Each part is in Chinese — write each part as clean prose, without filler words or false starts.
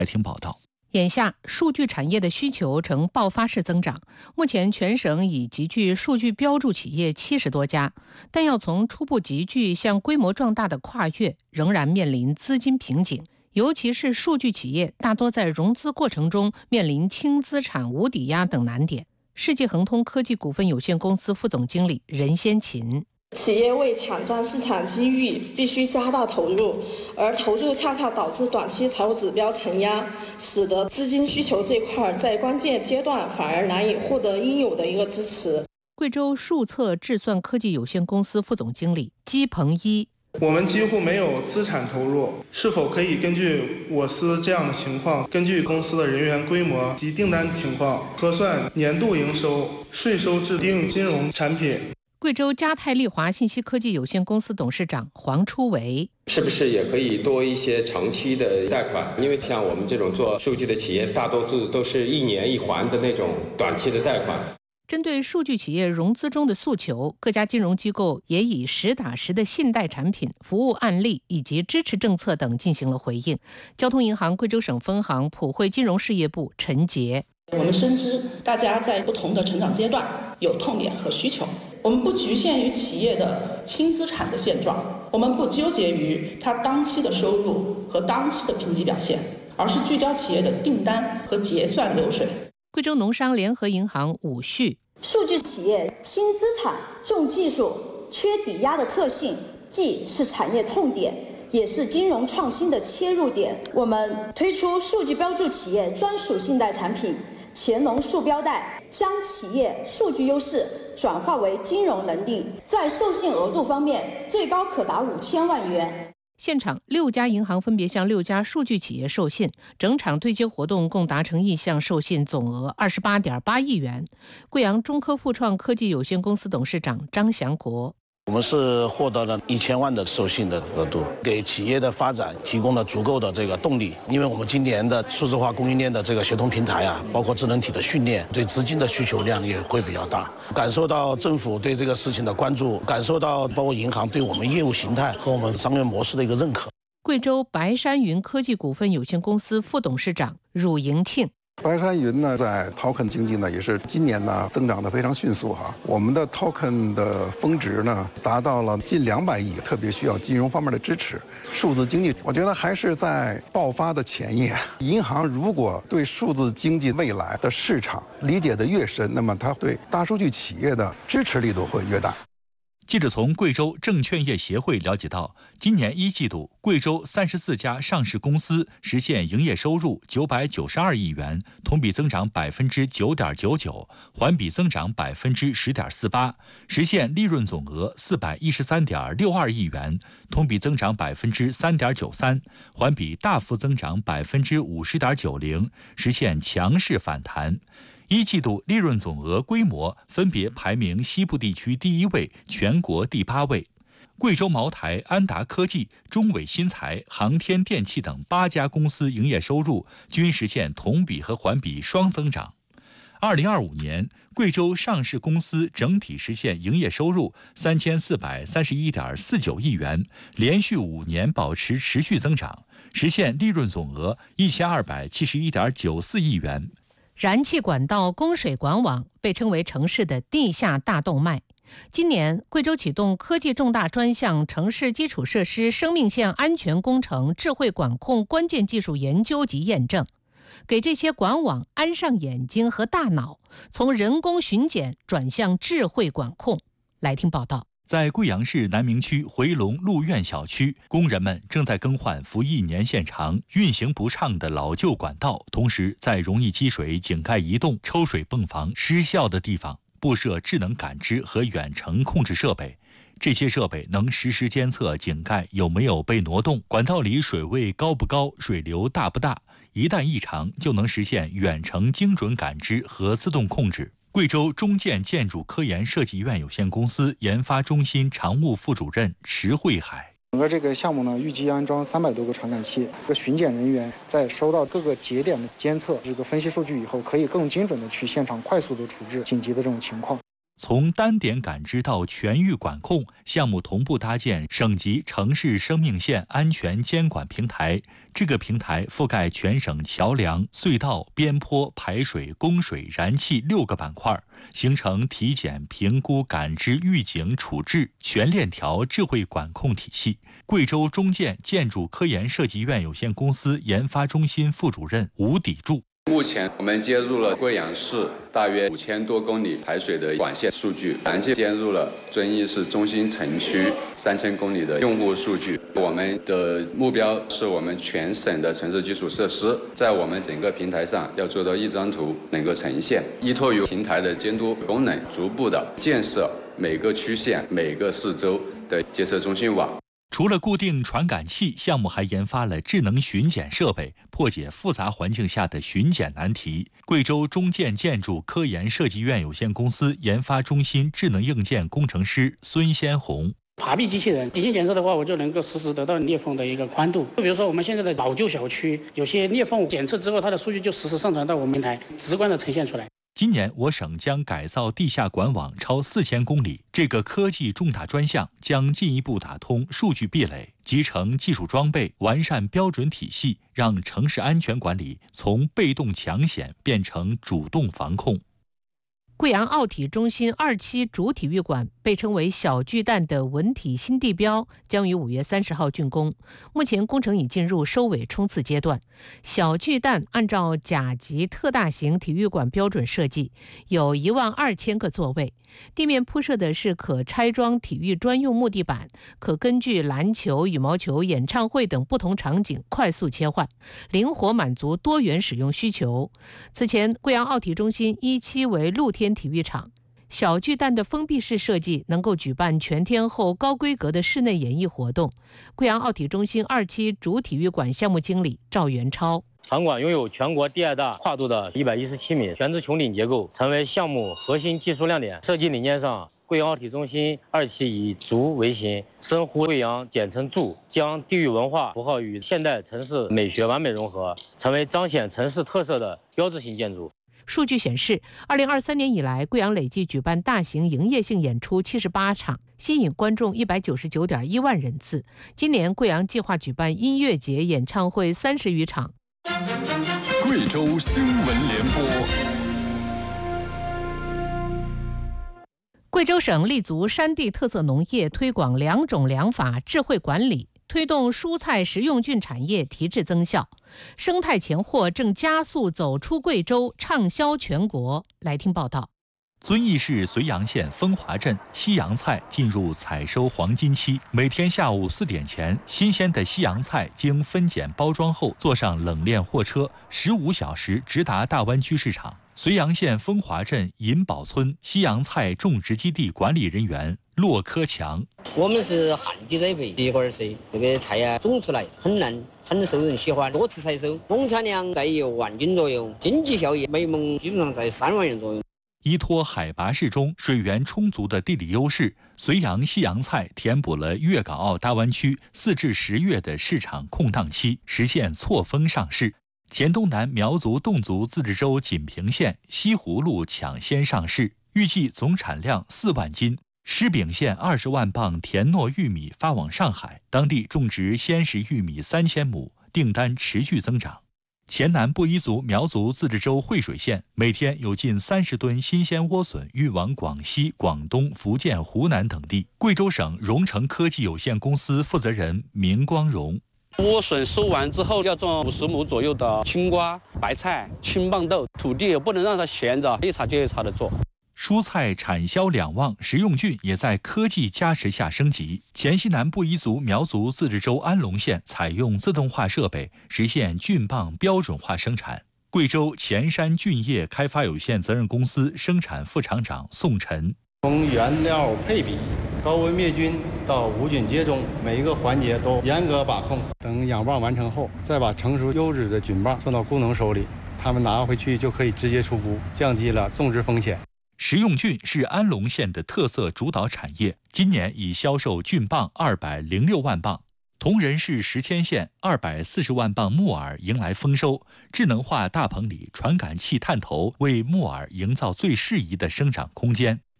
来听报道。 眼下，数据产业的需求呈爆发式增长。目前，全省已集聚数据标注企业70多家，但要从初步集聚向规模壮大的跨越，仍然面临资金瓶颈。尤其是数据企业，大多在融资过程中面临轻资产、无抵押等难点。世纪恒通科技股份有限公司副总经理任先勤。 企业为抢占市场机遇，必须加大投入，而投入恰恰导致短期财务指标承压，使得资金需求这块在关键阶段反而难以获得应有的一个支持。 贵州数策智算科技有限公司副总经理姬鹏一。 我们几乎没有资产投入，是否可以根据我司这样的情况，根据公司的人员规模及订单情况，核算年度营收、税收制定金融产品。 贵州嘉泰丽华信息科技有限公司董事长黄初维： 是不是也可以多一些长期的贷款？因为像我们这种做数据的企业，大多数都是1年1还的那种短期的贷款。 针对数据企业融资中的诉求，各家金融机构也以实打实的信贷产品、服务案例以及支持政策等进行了回应。交通银行贵州省分行普惠金融事业部陈杰： 我们深知大家在不同的成长阶段有痛点和需求，我们不局限于企业的轻资产的现状，我们不纠结于它当期的收入和当期的评级表现，而是聚焦企业的订单和结算流水。 贵州农商联合银行武旭： 数据企业轻资产、重技术、缺抵押的特性，既是产业痛点，也是金融创新的切入点。我们推出数据标注企业专属信贷产品乾农数标贷，将企业数据优势转化为金融能力。在授信额度方面，最高可达5000万元。 现场6家银行分别向6家数据企业授信，整场对接活动共达成意向授信总额28.8亿元。贵阳中科富创科技有限公司董事长张祥国： 我们是获得了1000万的授信的额度，给企业的发展提供了足够的这个动力。因为我们今年的数字化供应链的这个协同平台啊，包括智能体的训练，对资金的需求量也会比较大。感受到政府对这个事情的关注，感受到包括银行对我们业务形态和我们商业模式的一个认可。 贵州白山云科技股份有限公司副董事长汝迎庆： 白山云呢，在 token 经济呢，也是今年呢增长的非常迅速哈。我们的 token 的峰值呢，达到了近200亿，特别需要金融方面的支持。数字经济，我觉得还是在爆发的前夜。银行如果对数字经济未来的市场理解的越深，那么它对大数据企业的支持力度会越大。 记者从贵州证券业协会了解到，今年1季度，贵州34家上市公司实现营业收入992亿元，同比增长9.99%，环比增长10.48%，实现利润总额413.62亿元，同比增长3.93%，环比大幅增长50.90%，实现强势反弹。1季度利润总额规模分别排名西部地区第1位，全国第8位。贵州茅台、安达科技、中伟新材、航天电器等8家公司营业收入均实现同比和环比双增长。2025年，贵州上市公司整体实现营业收入3431.49亿元，连续5年保持持续增长，实现利润总额1271.94亿元。 燃气管道供水管网被称为城市的地下大动脉。今年，贵州启动科技重大专项城市基础设施生命线安全工程智慧管控关键技术研究及验证，给这些管网安上眼睛和大脑，从人工巡检转向智慧管控。来听报道。 在贵阳市南明区回龙路苑小区，工人们正在更换服役年限长、运行不畅的老旧管道，同时在容易积水、井盖移动、抽水泵房失效的地方布设智能感知和远程控制设备。这些设备能实时监测井盖有没有被挪动，管道里水位高不高，水流大不大，一旦异常就能实现远程精准感知和自动控制。贵州中建建筑科研设计院有限公司研发中心常务副主任池慧海： 整个这个项目呢，预计安装300多个传感器。巡检人员在收到各个节点的监测、分析数据以后，可以更精准的去现场快速的处置紧急的这种情况。 从单点感知到全域管控，项目同步搭建省级城市生命线安全监管平台。这个平台覆盖全省桥梁、隧道、边坡、排水、供水、燃气6个板块，形成体检、评估、感知、预警、处置全链条智慧管控体系。贵州中建建筑科研设计院有限公司研发中心副主任吴砥柱。 目前我们接入了贵阳市大约5000多公里排水的管线数据，燃气接入了遵义市中心城区3000公里的用户数据。我们的目标是我们全省的城市基础设施在我们整个平台上要做到一张图能够呈现，依托于平台的监督功能，逐步的建设每个区县、每个市州的监测中心网。 除了固定传感器，项目还研发了智能巡检设备，破解复杂环境下的巡检难题。贵州中建建筑科研设计院有限公司研发中心智能硬件工程师孙先红。 爬壁机器人进行检测的话，我就能够实时得到裂缝的一个宽度。比如说我们现在的老旧小区，有些裂缝检测之后，它的数据就实时上传到我们平台，直观的呈现出来。 今年我省将改造地下管网超4000公里，这个科技重大专项将进一步打通数据壁垒，集成技术装备，完善标准体系，让城市安全管理从被动抢险变成主动防控。 贵阳奥体中心2期主体育馆被称为小巨蛋的文体新地标将于5月30号竣工，目前工程已进入收尾冲刺阶段。小巨蛋按照甲级特大型体育馆标准设计，有12000个座位，地面铺设的是可拆装体育专用木地板，可根据篮球、羽毛球、演唱会等不同场景快速切换，灵活满足多元使用需求。此前，贵阳奥体中心1期为露天体育场，小巨蛋的封闭式设计能够举办全天候高规格的室内演艺活动。贵阳奥体中心2期主体育馆项目经理赵元超。 场馆拥有全国第2大跨度的117米全自穹顶结构，成为项目核心技术亮点。设计理念上，贵阳奥体中心2期以竹为形，深呼贵阳，简称筑，将地域文化符号与现代城市美学完美融合，成为彰显城市特色的标志性建筑。 数据显示，2023年以来，贵阳累计举办大型营业性演出78场，吸引观众199.1万人次。今年贵阳计划举办音乐节、演唱会30余场。 贵州新闻联播。 贵州省立足山地特色农业，推广良种良法智慧管理，推动蔬菜食用菌产业提质增效。生态乾货正加速走出贵州，畅销全国。来听报道。 遵义市绥阳县风华镇西洋菜进入采收黄金期，每天下午4点前，新鲜的西洋菜经分拣包装后，坐上冷链货车，15小时直达大湾区市场。绥阳县风华镇银宝村西洋菜种植基地管理人员骆科强： 我们是旱地栽培，结果是这个菜种出来很嫩，很受人喜欢，多次采收，总产量在1万斤左右，经济效益每亩基本上在3万元左右。 依托海拔适中、水源充足的地理优势，绥阳西洋菜填补了粤港澳大湾区4至10月的市场空档期，实现错峰上市。黔东南苗族侗族自治州锦屏县西葫芦抢先上市，预计总产量4万斤。施秉县20万磅田糯玉米发往上海，当地种植鲜食玉米3000亩，订单持续增长。黔南布依族苗族自治州惠水县每天有近30吨新鲜莴笋运往广西、广东、福建、湖南等地。贵州省荣成科技有限公司负责人明光荣： 莴笋收完之后要种50亩左右的青瓜、白菜、青棒豆，土地也不能让它闲着，一茬接一茬的做。 蔬菜产销两旺，食用菌也在科技加持下升级。黔西南布依族苗族自治州安龙县采用自动化设备，实现菌棒标准化生产。贵州黔山菌业开发有限责任公司生产副厂长宋晨： 从原料配比、高温灭菌到无菌接种，每一个环节都严格把控。等养蚌完成后，再把成熟优质的菌蚌送到工农手里，他们拿回去就可以直接出菇，降低了种植风险。 食用菌是安龙县的特色主导产业，今年已销售菌蚌206万磅。铜仁市石阡县240万磅木耳迎来丰收，智能化大棚里传感器探头为木耳营造最适宜的生长空间。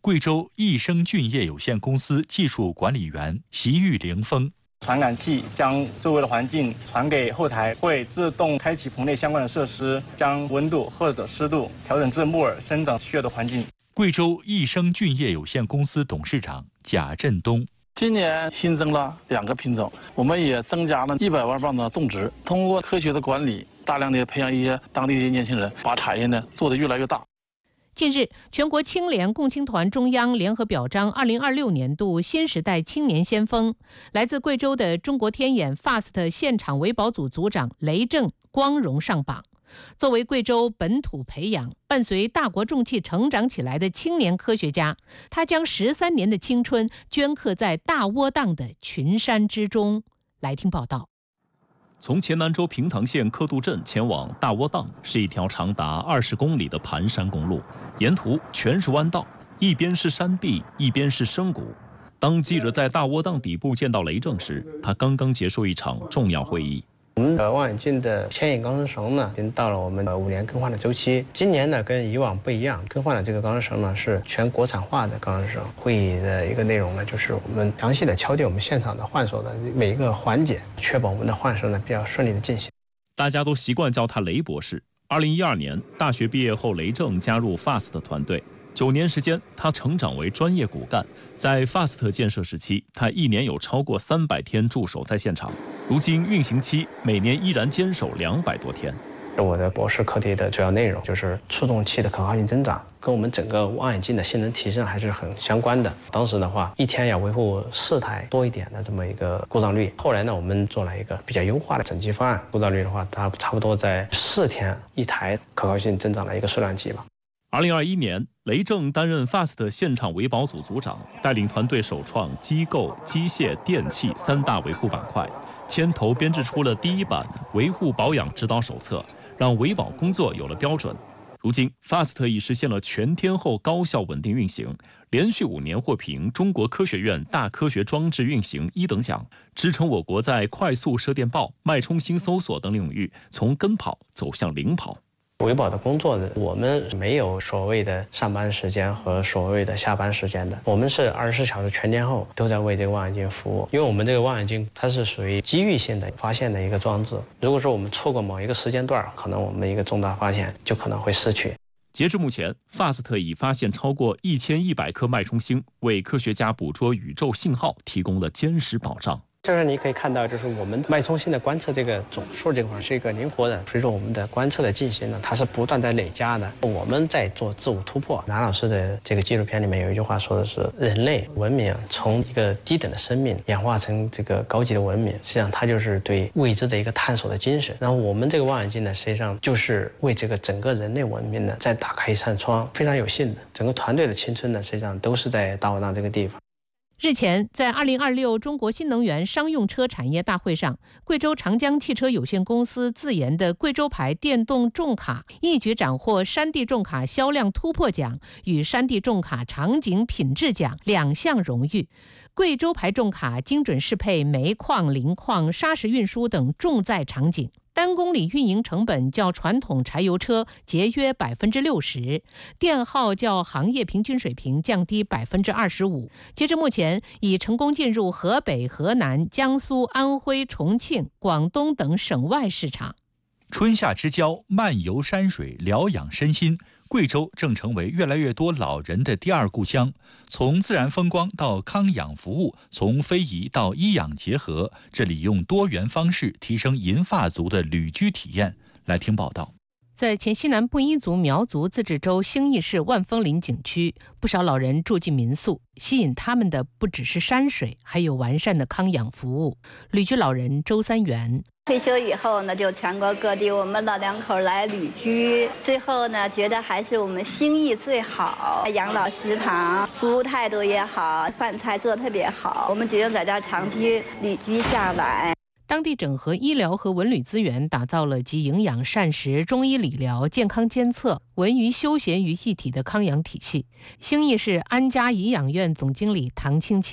贵州益生菌业有限公司技术管理员习玉凌峰。 传感器将周围的环境传给后台，会自动开启棚内相关的设施，将温度或者湿度调整至木耳生长需要的环境。 贵州益生菌业有限公司董事长贾振东。 今年新增了2个品种，我们也增加了100万磅的种植，通过科学的管理，大量的培养一些当地的年轻人，把产业呢做得越来越大。 近日，全国青联共青团中央联合表彰2026年度新时代青年先锋，来自贵州的中国天眼 FAST 现场维保组组长雷正光荣上榜。作为贵州本土培养、伴随大国重器成长起来的青年科学家，他将13年的青春镌刻在大窝凼的群山之中。来听报道。 从黔南州平塘县克度镇前往大窝凼是一条长达20公里的盘山公路，沿途全是弯道，一边是山壁，一边是深谷。当记者在大窝凼底部见到雷正时，他刚刚结束一场重要会议。 我们的望远镜的牵引钢丝绳呢，已经到了我们5年更换的周期。今年呢，跟以往不一样，更换的这个钢丝绳呢是全国产化的钢丝绳。会议的一个内容呢，就是我们详细的敲定我们现场的换手的每一个环节，确保我们的换手呢比较顺利的进行。 大家都习惯叫他雷博士。2012年大学毕业后，雷正加入 FAST 团队。9年时间，他成长为专业骨干。在 FAST 建设时期，他1年有超过300天驻守在现场。如今运行期，每年依然坚守200多天。 我的博士课题的主要内容就是触动器的可靠性增长，跟我们整个望远镜的性能提升还是很相关的。当时的话，一天要维护4台多一点的这么一个故障率。后来呢，我们做了一个比较优化的整机方案，故障率的话，它差不多在4天1台，可靠性增长的一个数量级吧。 2021年，雷正担任 FAST 现场维保组组长，带领团队首创机构、机械、电气3大维护板块，牵头编制出了第1版维护保养指导手册，让维保工作有了标准。如今 FAST 已实现了全天候高效稳定运行，连续5年获评中国科学院大科学装置运行1等奖，支撑我国在快速射电报、脉冲星搜索等领域从跟跑走向领跑。 维保的工作呢，我们没有所谓的上班时间和所谓的下班时间的，我们是24小时全天候都在为这个望远镜服务。因为我们这个望远镜它是属于机遇性的发现的一个装置，如果说我们错过某一个时间段，可能我们一个重大发现就可能会失去。 截至目前 ，FAST 已发现超过1100颗脉冲星，为科学家捕捉宇宙信号提供了坚实保障。 就是你可以看到，就是我们脉冲星的观测这个总数这块是一个灵活的，随着我们的观测的进行呢，它是不断在累加的。我们在做自我突破。南老师的这个纪录片里面有一句话说的是，人类文明从一个低等的生命演化成这个高级的文明，实际上它就是对未知的一个探索的精神。然后我们这个望远镜呢，实际上就是为这个整个人类文明呢再打开一扇窗，非常有幸的，整个团队的青春呢，实际上都是在大窝凼这个地方。 日前，在2026中国新能源商用车产业大会上，贵州长江汽车有限公司自研的贵州牌电动重卡一举斩获山地重卡销量突破奖与山地重卡场景品质奖2项荣誉。贵州牌重卡精准适配煤矿、磷矿、砂石运输等重载场景，单公里运营成本较传统柴油车节约60%，电耗较行业平均水平降低25%。截至目前，已成功进入河北、河南、江苏、安徽、重庆、广东等省外市场。 春夏之交，漫游山水，疗养身心。贵州正成为越来越多老人的第2故乡。从自然风光到康养服务，从非遗到医养结合，这里用多元方式提升银发族的旅居体验。来听报道。 在黔西南布依族苗族自治州兴义市万峰林景区，不少老人住进民宿，吸引他们的不只是山水，还有完善的康养服务。旅居老人周三元。 退休以后呢，就全国各地我们老两口来旅居，最后呢，觉得还是我们兴义最好，养老食堂服务态度也好，饭菜做得特别好，我们决定在这儿长期旅居下来。 当地整合医疗和文旅资源，打造了集营养膳食、中医理疗、健康监测、文娱休闲于一体的康养体系。兴义市安家颐养院总经理唐青青。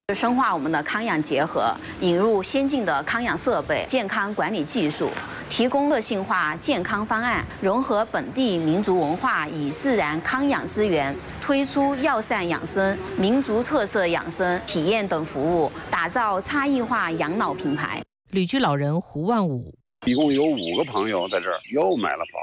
深化我们的康养结合，引入先进的康养设备、健康管理技术，提供个性化健康方案，融合本地民族文化与自然康养资源，推出药膳养生、民族特色养生体验等服务，打造差异化养老品牌。 旅居老人胡万武。 一共有5个朋友在这儿又买了房，